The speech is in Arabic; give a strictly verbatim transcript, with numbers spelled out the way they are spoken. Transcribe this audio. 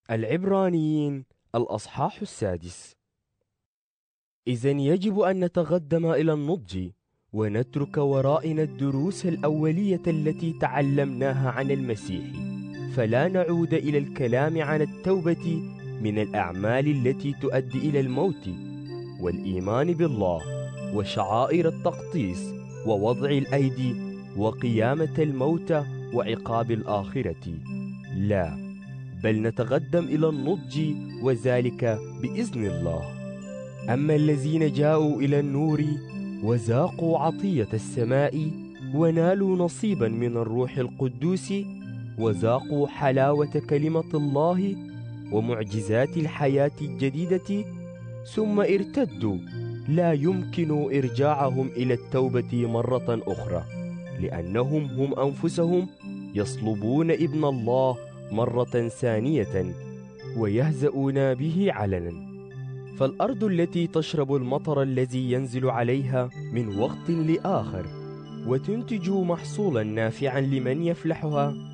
العبرانيين الأصحاح السادس. إذن يجب أن نتقدم إلى النضج ونترك ورائنا الدروس الأولية التي تعلمناها عن المسيح، فلا نعود إلى الكلام عن التوبة من الأعمال التي تؤدي إلى الموت، والإيمان بالله وشعائر التقديس ووضع الأيدي وقيامة الموتى وعقاب الآخرة. لا، بل نتقدم إلى النضج، وذلك بإذن الله. أما الذين جاءوا إلى النور وذاقوا عطية السماء ونالوا نصيبا من الروح القدوس وذاقوا حلاوة كلمة الله ومعجزات الحياة الجديدة ثم ارتدوا، لا يمكن إرجاعهم إلى التوبة مرة أخرى، لأنهم هم أنفسهم يصلبون ابن الله مرة ثانية ويهزؤون به علنا. فالأرض التي تشرب المطر الذي ينزل عليها من وقت لآخر وتنتج محصولا نافعا لمن يفلحها